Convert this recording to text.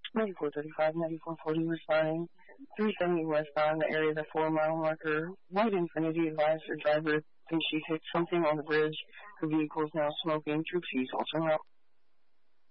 9435, 9440 responding. 370 westbound, the area of the 4-mile marker. White Infiniti advised her driver thinks she's hit something on the bridge. Her vehicle is now smoking. Troops use also out.